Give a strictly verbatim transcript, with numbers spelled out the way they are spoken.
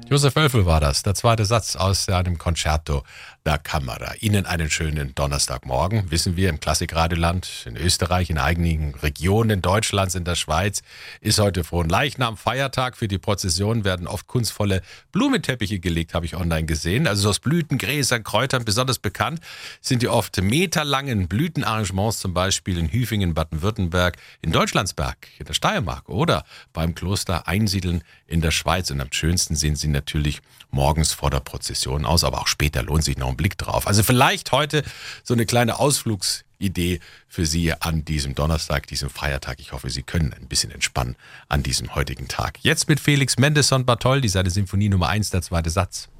Josef Wölfel war das, der zweite Satz aus einem Concerto da Camera. Ihnen einen schönen Donnerstagmorgen. Wissen wir, im Klassikradioland, in Österreich, in einigen Regionen Deutschlands, in der Schweiz, ist heute Fronleichnam, Feiertag. Für die Prozession werden oft kunstvolle Blumenteppiche gelegt, habe ich online gesehen. Also so aus Blüten, Gräsern, Kräutern. Besonders bekannt sind die oft meterlangen Blütenarrangements, zum Beispiel in Hüfingen, Baden-Württemberg, in Deutschlandsberg, in der Steiermark oder beim Kloster Einsiedeln in der Schweiz. Und am schönsten sehen sie natürlich morgens vor der Prozession aus, aber auch später lohnt sich noch ein Blick drauf. Also vielleicht heute so eine kleine Ausflugsidee für Sie an diesem Donnerstag, diesem Feiertag. Ich hoffe, Sie können ein bisschen entspannen an diesem heutigen Tag. Jetzt mit Felix Mendelssohn Bartholdy, seine Sinfonie Nummer eins, der zweite Satz.